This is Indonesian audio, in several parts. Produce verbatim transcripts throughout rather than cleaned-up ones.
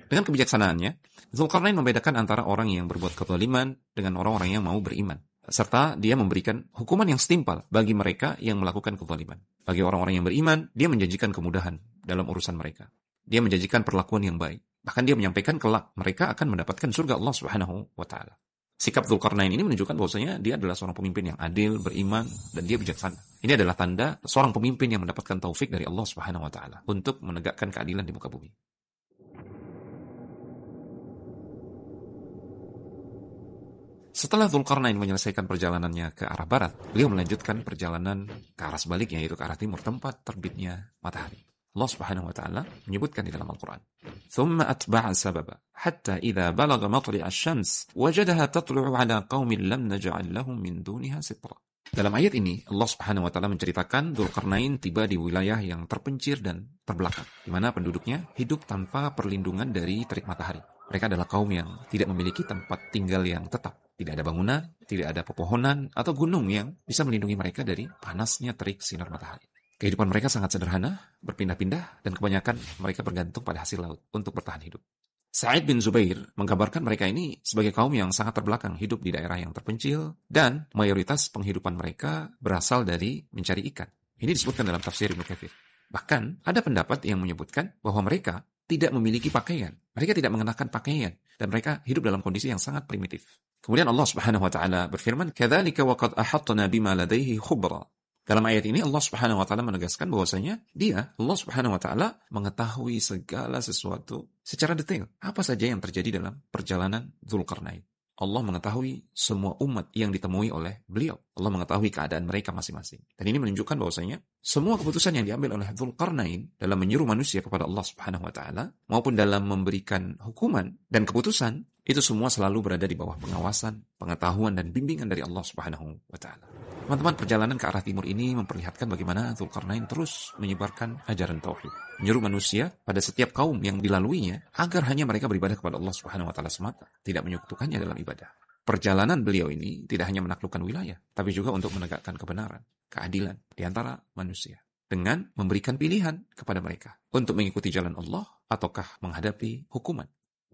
Dengan kebijaksanaannya, Dzulqarnain membedakan antara orang yang berbuat kezaliman dengan orang-orang yang mau beriman. Serta dia memberikan hukuman yang setimpal bagi mereka yang melakukan kezaliman. Bagi orang-orang yang beriman, dia menjanjikan kemudahan dalam urusan mereka. Dia menjanjikan perlakuan yang baik. Bahkan dia menyampaikan kelak mereka akan mendapatkan surga Allah Subhanahu wa taala. Sikap Dzulqarnain ini menunjukkan bahwasanya dia adalah seorang pemimpin yang adil, beriman, dan dia bijaksana. Ini adalah tanda seorang pemimpin yang mendapatkan taufik dari Allah Subhanahu wa taala untuk menegakkan keadilan di muka bumi. Setelah Dzulqarnain menyelesaikan perjalanannya ke arah barat, beliau melanjutkan perjalanan ke arah sebaliknya, yaitu ke arah timur, tempat terbitnya matahari. Allah Subhanahu wa taala menyebutkan di dalam Al-Qur'an, "Tsumma atba'a sababa hatta idza balagha matli'a asy-syams wajadaha tatlu'u 'ala qaumin lam naj'al lahum min duniha sitra." Dalam ayat ini, Allah Subhanahu wa taala menceritakan Dzulqarnain tiba di wilayah yang terpencil dan terbelakang, di mana penduduknya hidup tanpa perlindungan dari terik matahari. Mereka adalah kaum yang tidak memiliki tempat tinggal yang tetap. Tidak ada bangunan, tidak ada pepohonan, atau gunung yang bisa melindungi mereka dari panasnya terik sinar matahari. Kehidupan mereka sangat sederhana, berpindah-pindah, dan kebanyakan mereka bergantung pada hasil laut untuk bertahan hidup. Sa'id bin Zubair menggambarkan mereka ini sebagai kaum yang sangat terbelakang, hidup di daerah yang terpencil, dan mayoritas penghidupan mereka berasal dari mencari ikan. Ini disebutkan dalam tafsir Ibnu Katsir. Bahkan, ada pendapat yang menyebutkan bahwa mereka tidak memiliki pakaian. Mereka tidak mengenakan pakaian, dan mereka hidup dalam kondisi yang sangat primitif. Kemudian Allah Subhanahu wa taala berfirman, "Kadzalika wa qad ahattna bima ladaihi khubra." Dalam ayat ini Allah Subhanahu wa taala menegaskan bahwasanya Dia, Allah Subhanahu wa taala, mengetahui segala sesuatu secara detail. Apa saja yang terjadi dalam perjalanan Dzulqarnain. Allah mengetahui semua umat yang ditemui oleh beliau. Allah mengetahui keadaan mereka masing-masing. Dan ini menunjukkan bahwasanya semua keputusan yang diambil oleh Dzulqarnain dalam menyuruh manusia kepada Allah Subhanahu wa taala maupun dalam memberikan hukuman dan keputusan, itu semua selalu berada di bawah pengawasan, pengetahuan, dan bimbingan dari Allah Subhanahu wa taala. Teman-teman, perjalanan ke arah timur ini memperlihatkan bagaimana Dzulqarnain terus menyebarkan ajaran tauhid, menyuruh manusia pada setiap kaum yang dilaluinya agar hanya mereka beribadah kepada Allah Subhanahu wa taala semata, tidak menyekutukannya dalam ibadah. Perjalanan beliau ini tidak hanya menaklukkan wilayah, tapi juga untuk menegakkan kebenaran, keadilan di antara manusia, dengan memberikan pilihan kepada mereka untuk mengikuti jalan Allah ataukah menghadapi hukuman.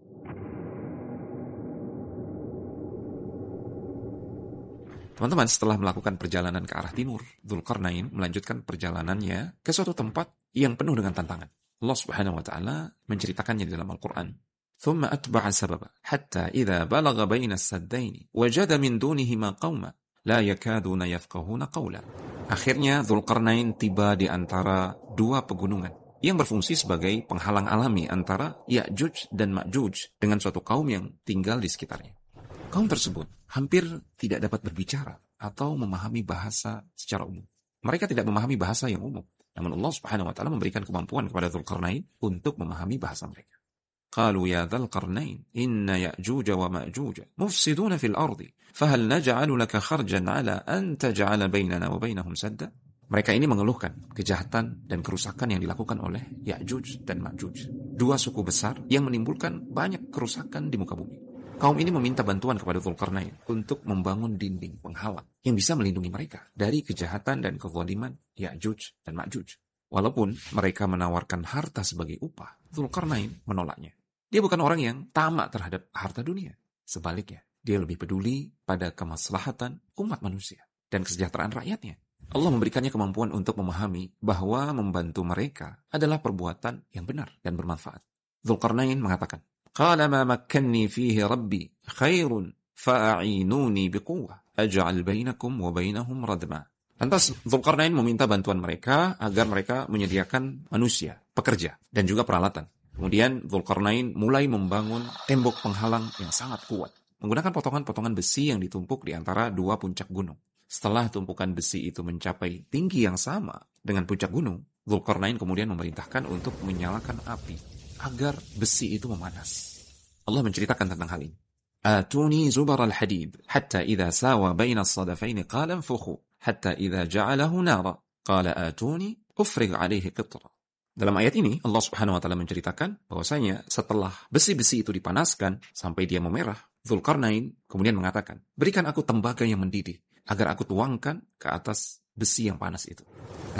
Teman-teman, setelah melakukan perjalanan ke arah timur, Dzulqarnain melanjutkan perjalanannya ke suatu tempat yang penuh dengan tantangan. Allah Subhanahu wa taala menceritakannya di dalam Al-Qur'an. "Tsumma atba'a sababa hatta idza balagha baina as-saddaini wajada min dunihima qauma la yakaduna yafqahuna qawla." Akhirnya Dzulqarnain tiba di antara dua pegunungan yang berfungsi sebagai penghalang alami antara Ya'juj dan Ma'juj dengan suatu kaum yang tinggal di sekitarnya. Kaum tersebut hampir tidak dapat berbicara atau memahami bahasa secara umum. Mereka tidak memahami bahasa yang umum. Namun Allah Subhanahu wa taala memberikan kemampuan kepada Dzulqarnain untuk memahami bahasa mereka. Qalu ya Dzulqarnain inna Ya'juj wa Ma'juj mufsiduna fil ardi fahal naj'alu laka kharjan 'ala an taj'ala bainana wa bainahum sadda. Mereka ini mengeluhkan kejahatan dan kerusakan yang dilakukan oleh Ya'juj dan Ma'juj, dua suku besar yang menimbulkan banyak kerusakan di muka bumi. Kaum ini meminta bantuan kepada Dzulqarnain untuk membangun dinding penghalang yang bisa melindungi mereka dari kejahatan dan kezaliman Ya'juj dan Ma'juj. Walaupun mereka menawarkan harta sebagai upah, Dzulqarnain menolaknya. Dia bukan orang yang tamak terhadap harta dunia. Sebaliknya, dia lebih peduli pada kemaslahatan umat manusia dan kesejahteraan rakyatnya. Allah memberikannya kemampuan untuk memahami bahwa membantu mereka adalah perbuatan yang benar dan bermanfaat. Dzulqarnain mengatakan, "Qala ma makkanni fihi rabbi khairun fa'inuni biquwwah aj'al bainakum wa bainahum radma." Lantas Dzulqarnain meminta bantuan mereka agar mereka menyediakan manusia, pekerja, dan juga peralatan. Kemudian Dzulqarnain mulai membangun tembok penghalang yang sangat kuat, menggunakan potongan-potongan besi yang ditumpuk di antara dua puncak gunung. Setelah tumpukan besi itu mencapai tinggi yang sama dengan puncak gunung, Dzulqarnain kemudian memerintahkan untuk menyalakan api agar besi itu memanas. Allah menceritakan tentang hal ini. "Atuni zubar al-hadid hatta idza sawa baina as-sadafain qala anfukhu hatta idza ja'alahu nara qala atuni ufrig 'alayhi qitra." Dalam ayat ini Allah Subhanahu wa taala menceritakan bahwasanya setelah besi-besi itu dipanaskan sampai dia memerah, Dzulqarnain kemudian mengatakan, "Berikan aku tembaga yang mendidih agar aku tuangkan ke atas besi yang panas itu." Nah,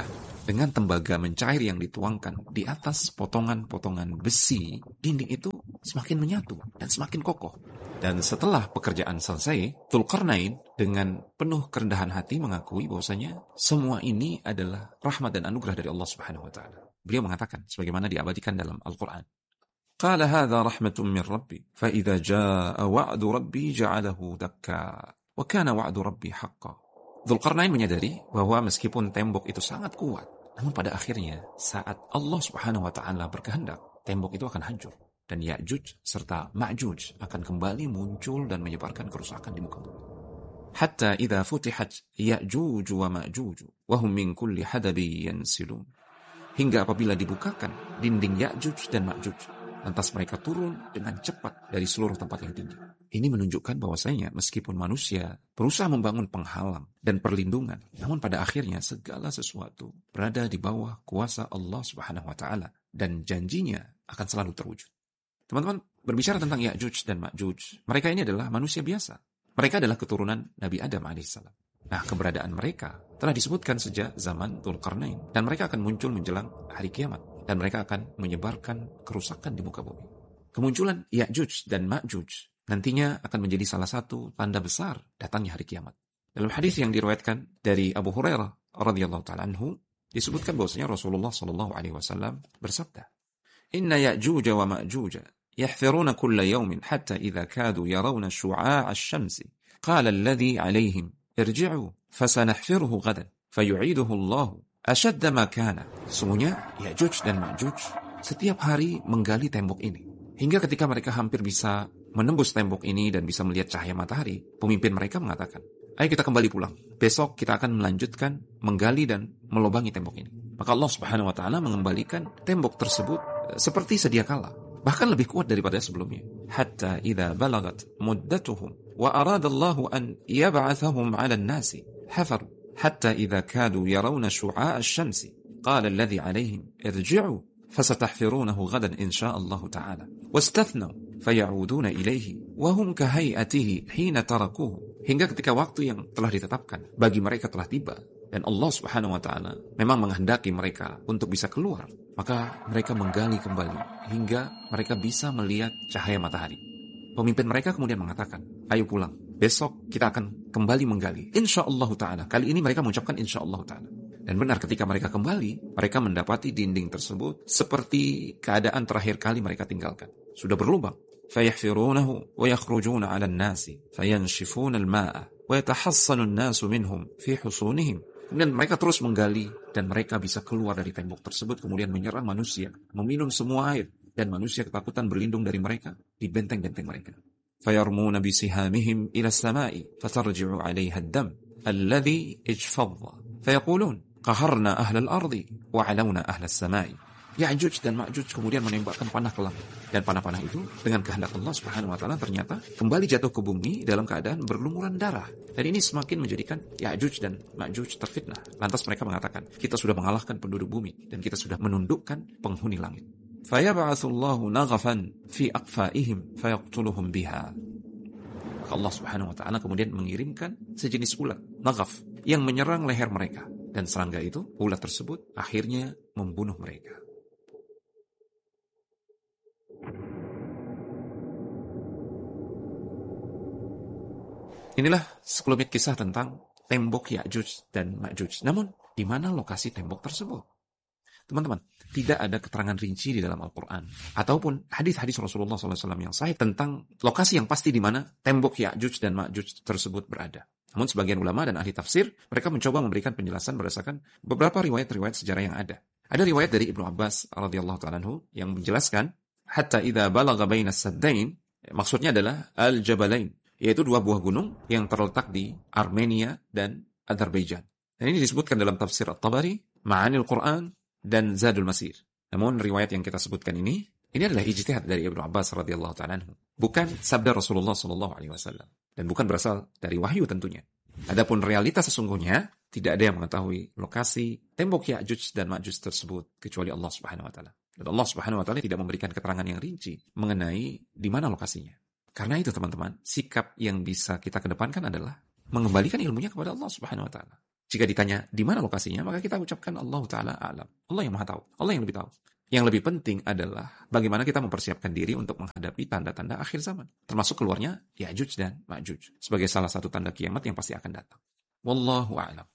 dengan tembaga mencair yang dituangkan di atas potongan-potongan besi, dinding itu semakin menyatu dan semakin kokoh. Dan setelah pekerjaan selesai, Dzulqarnain dengan penuh kerendahan hati mengakui bahwasanya semua ini adalah rahmat dan anugerah dari Allah Subhanahu wa taala. Beliau mengatakan sebagaimana diabadikan dalam Al-Qur'an. Qala hadza rahmatun min rabbi, fa idza jaa wa'du rabbi ja'alahu dakka, wa kana wa'du rabbi haqqan. Dzulqarnain menyadari bahwa meskipun tembok itu sangat kuat, namun pada akhirnya saat Allah Subhanahu wa taala berkehendak, tembok itu akan hancur dan Ya'juj serta Ma'juj akan kembali muncul dan menyebarkan kerusakan di muka bumi. Hatta idza futihat Ya'juj wa Ma'juj wa hum min kulli hadabin yansilun. Hingga apabila dibukakan dinding Ya'juj dan Ma'juj, lantas mereka turun dengan cepat dari seluruh tempat yang tinggi. Ini menunjukkan bahwasanya meskipun manusia berusaha membangun penghalang dan perlindungan, namun pada akhirnya segala sesuatu berada di bawah kuasa Allah Subhanahu wa taala dan janjinya akan selalu terwujud. Teman-teman, berbicara tentang Ya'juj dan Ma'juj, mereka ini adalah manusia biasa. Mereka adalah keturunan Nabi Adam alaihissalam. Nah, keberadaan mereka telah disebutkan sejak zaman Dzulqarnain dan mereka akan muncul menjelang hari kiamat dan mereka akan menyebarkan kerusakan di muka bumi. Kemunculan Ya'juj dan Ma'juj nantinya akan menjadi salah satu tanda besar datangnya hari kiamat. Dalam hadis yang diriwayatkan dari Abu Hurairah radhiyallahu ta'ala anhu, disebutkan bahwasanya Rasulullah sallallahu alaihi wasallam bersabda, "Inna Ya'juj wa Ma'juj yahfiruna kulla yawmin hatta idza kadu yarawna syu'a'a asy-syamsi qala alladhi 'alayhim irji'u fasanahfiruhu ghadan fayu'iduhu Allah ashadda ma kana." Sesungguhnya Ya'juj dan Ma'juj setiap hari menggali tembok ini hingga ketika mereka hampir bisa menembus tembok ini dan bisa melihat cahaya matahari, pemimpin mereka mengatakan, "Ayo kita kembali pulang. Besok kita akan melanjutkan menggali dan melubangi tembok ini." Maka Allah Subhanahu wa taala mengembalikan tembok tersebut seperti sedia kala, bahkan lebih kuat daripada sebelumnya. Hatta idza balagat muddatuhum wa arada Allah an yab'athahum 'ala an-nasi hafaru hatta idza kadu yarawna syu'a'a asy-syamsi qala alladhi 'alayhim irji'u fasatahfirunahu ghadan insyaallah ta'ala wastathnau faya'uduna ilaihi wa hum kahayatihi hina tarakuhu. Hingga ketika waktu yang telah ditetapkan bagi mereka telah tiba dan Allah Subhanahu wa taala memang menghendaki mereka untuk bisa keluar, maka mereka menggali kembali hingga mereka bisa melihat cahaya matahari. Pemimpin mereka kemudian mengatakan, "Ayo pulang. Besok kita akan kembali menggali. Insyaallah ta'ala." Kali ini mereka mengucapkan insyaallah ta'ala. Dan benar ketika mereka kembali, mereka mendapati dinding tersebut seperti keadaan terakhir kali mereka tinggalkan. Sudah berlubang. فَيَحْفِرُونَهُ وَيَخْرُجُونَ عَلَى النَّاسِ فَيَنْشِفُونَ الْمَاءَ وَيَتَحَصَّنُ النَّاسُ مِنْهُمْ فِي حُصُونِهِمْ. Kemudian mereka terus menggali dan mereka bisa keluar dari tembok tersebut, kemudian menyerang manusia, meminum semua air, dan manusia ketakutan berlindung dari mereka di benteng-benteng mereka. فَيَرْمُونَ بِسِهَامِهِمْ إِلَى السَّمَاءِ فَتَرْجِعُ عَلَيْهَا الدَّمْ الَّذِي اجْفَضَّ فَيَقُولُونَ قَهَرْنَا أَهْلَ الْأَرْضِ وَعَلَوْنَا أَهْلَ السَّمَاءِ. Ya'juj dan Ma'juj kemudian menembakkan panah ke langit. Dan panah-panah itu dengan kehendak Allah Subhanahu wa taala ternyata kembali jatuh ke bumi dalam keadaan berlumuran darah. Dan ini semakin menjadikan Ya'juj dan Ma'juj terfitnah. Lantas mereka mengatakan, "Kita sudah mengalahkan penduduk bumi dan kita sudah menundukkan penghuni langit." Fayab'atsullahu naghafan fi aqfaihim fayaqtuluhum biha. Allah Subhanahu wa taala kemudian mengirimkan sejenis ulat, naghaf, yang menyerang leher mereka. Dan serangga itu, ulat tersebut akhirnya membunuh mereka. Inilah sekelumit kisah tentang tembok Ya'juj dan Ma'juj. Namun, di mana lokasi tembok tersebut? Teman-teman, tidak ada keterangan rinci di dalam Al-Quran ataupun hadis-hadis Rasulullah shallallahu alaihi wasallam yang sahih tentang lokasi yang pasti di mana tembok Ya'juj dan Ma'juj tersebut berada. Namun sebagian ulama dan ahli tafsir, mereka mencoba memberikan penjelasan berdasarkan beberapa riwayat-riwayat sejarah yang ada. Ada riwayat dari Ibnu Abbas radhiyallahu ta'ala anhu yang menjelaskan, hatta idza balagha baina as-saddain, maksudnya adalah al-jabalain, yaitu dua buah gunung yang terletak di Armenia dan Azerbaijan. Dan ini disebutkan dalam tafsir At-Tabari, Ma'anil Quran, dan Zadul Masir. Namun riwayat yang kita sebutkan ini, ini adalah ijtihad dari Ibnu Abbas radhiyallahu ta'ala anhu. Bukan sabda Rasulullah sallallahu alaihi wasallam. Dan bukan berasal dari wahyu tentunya. Adapun realitas sesungguhnya, tidak ada yang mengetahui lokasi tembok Ya'juj dan Ma'juj tersebut kecuali Allah Subhanahu wa taala. Dan Allah Subhanahu wa taala tidak memberikan keterangan yang rinci mengenai di mana lokasinya. Karena itu teman-teman, sikap yang bisa kita kedepankan adalah mengembalikan ilmunya kepada Allah Subhanahu wa taala. Jika ditanya di mana lokasinya, maka kita ucapkan Allah Ta'ala a'lam. Allah yang maha tahu, Allah yang lebih tahu. Yang lebih penting adalah bagaimana kita mempersiapkan diri untuk menghadapi tanda-tanda akhir zaman. Termasuk keluarnya Ya'juj dan Ma'juj. Sebagai salah satu tanda kiamat yang pasti akan datang. Wallahu a'lam.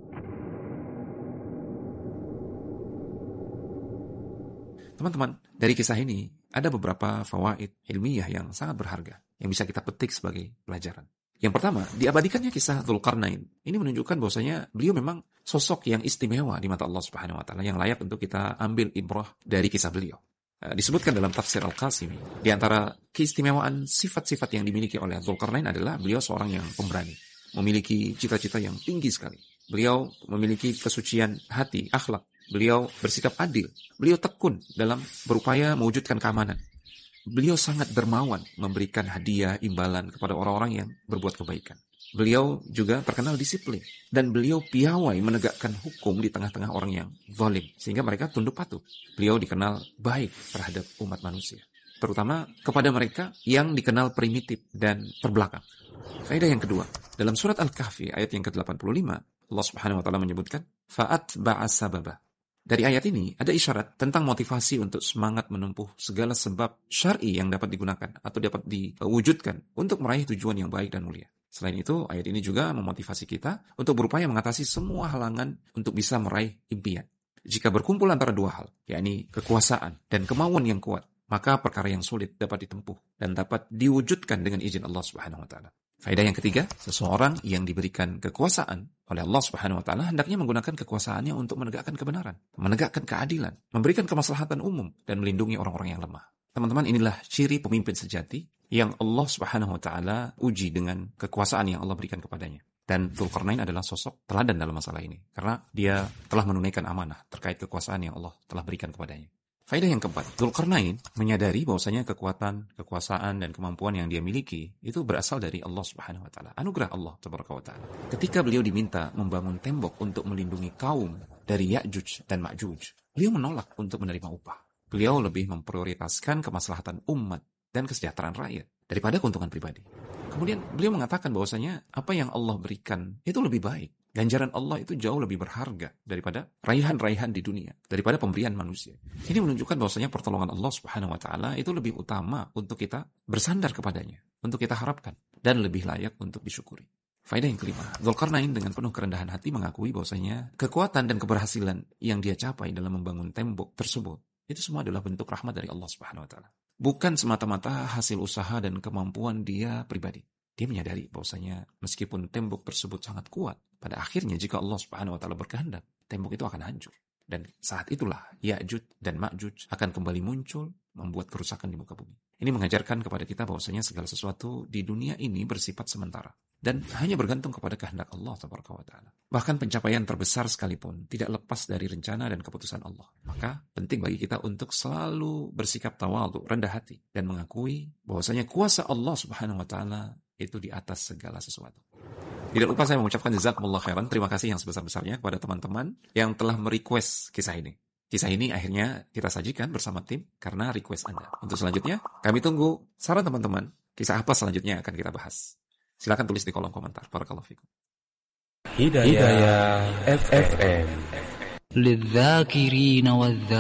Teman-teman, dari kisah ini ada beberapa fawaid ilmiah yang sangat berharga yang bisa kita petik sebagai pelajaran. Yang pertama, diabadikannya kisah Dzulqarnain. Ini menunjukkan bahwasanya beliau memang sosok yang istimewa di mata Allah Subhanahu wa taala yang layak untuk kita ambil ibrah dari kisah beliau. Disebutkan dalam tafsir Al-Qasimi, di antara keistimewaan sifat-sifat yang dimiliki oleh Dzulqarnain adalah beliau seorang yang pemberani, memiliki cita-cita yang tinggi sekali. Beliau memiliki kesucian hati, akhlak. Beliau bersikap adil. Beliau tekun dalam berupaya mewujudkan keamanan. Beliau sangat dermawan memberikan hadiah imbalan kepada orang-orang yang berbuat kebaikan. Beliau juga terkenal disiplin. Dan beliau piawai menegakkan hukum di tengah-tengah orang yang zalim. Sehingga mereka tunduk patuh. Beliau dikenal baik terhadap umat manusia. Terutama kepada mereka yang dikenal primitif dan terbelakang. Faedah yang kedua. Dalam surat Al-Kahfi ayat yang ke delapan puluh lima. Allah Subhanahu wa taala menyebutkan. Fa'atba'a sababa. Dari ayat ini ada isyarat tentang motivasi untuk semangat menempuh segala sebab syar'i yang dapat digunakan atau dapat diwujudkan untuk meraih tujuan yang baik dan mulia. Selain itu, ayat ini juga memotivasi kita untuk berupaya mengatasi semua halangan untuk bisa meraih impian. Jika berkumpul antara dua hal, yakni kekuasaan dan kemauan yang kuat, maka perkara yang sulit dapat ditempuh dan dapat diwujudkan dengan izin Allah Subhanahu wa taala. Faedah yang ketiga, seseorang yang diberikan kekuasaan oleh Allah Subhanahu wa taala hendaknya menggunakan kekuasaannya untuk menegakkan kebenaran, menegakkan keadilan, memberikan kemaslahatan umum dan melindungi orang-orang yang lemah. Teman-teman, inilah ciri pemimpin sejati yang Allah Subhanahu wa taala uji dengan kekuasaan yang Allah berikan kepadanya. Dan Dzulqarnain adalah sosok teladan dalam masalah ini karena dia telah menunaikan amanah terkait kekuasaan yang Allah telah berikan kepadanya. Faedah yang keempat, Dzulqarnain menyadari bahwasanya kekuatan, kekuasaan, dan kemampuan yang dia miliki itu berasal dari Allah Subhanahu wa taala, anugerah Allah Tabaraka wa taala. Ketika beliau diminta membangun tembok untuk melindungi kaum dari Ya'juj dan Ma'juj, beliau menolak untuk menerima upah. Beliau lebih memprioritaskan kemaslahatan umat dan kesejahteraan rakyat daripada keuntungan pribadi. Kemudian beliau mengatakan bahwasanya apa yang Allah berikan itu lebih baik. Ganjaran Allah itu jauh lebih berharga daripada raihan-raihan di dunia, daripada pemberian manusia. Ini menunjukkan bahwasanya pertolongan Allah Subhanahu wa taala itu lebih utama untuk kita bersandar kepadanya, untuk kita harapkan dan lebih layak untuk disyukuri. Faedah yang kelima, Dzulqarnain dengan penuh kerendahan hati mengakui bahwasanya kekuatan dan keberhasilan yang dia capai dalam membangun tembok tersebut itu semua adalah bentuk rahmat dari Allah Subhanahu wa taala. Bukan semata-mata hasil usaha dan kemampuan dia pribadi. Dia menyadari bahwasanya meskipun tembok tersebut sangat kuat, pada akhirnya jika Allah Subhanahu wa taala berkehendak, tembok itu akan hancur. Dan saat itulah Ya'juj dan Ma'juj akan kembali muncul membuat kerusakan di muka bumi. Ini mengajarkan kepada kita bahwasanya segala sesuatu di dunia ini bersifat sementara dan hanya bergantung kepada kehendak Allah Tabaraka wa taala. Bahkan pencapaian terbesar sekalipun tidak lepas dari rencana dan keputusan Allah. Maka penting bagi kita untuk selalu bersikap tawadhu, rendah hati dan mengakui bahwasanya kuasa Allah Subhanahu wa taala itu di atas segala sesuatu. Tidak lupa saya mengucapkan jazakumullah khairan. Terima kasih yang sebesar-besarnya kepada teman-teman yang telah merequest kisah ini. Kisah ini akhirnya kita sajikan bersama tim karena request Anda. Untuk selanjutnya, kami tunggu saran teman-teman. Kisah apa selanjutnya akan kita bahas? Silakan tulis di kolom komentar. Barakallahu fikum. Hidayah F M.